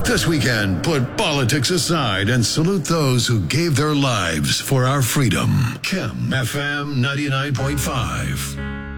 This weekend, put politics aside and salute those who gave their lives for our freedom. Kim FM 99.5.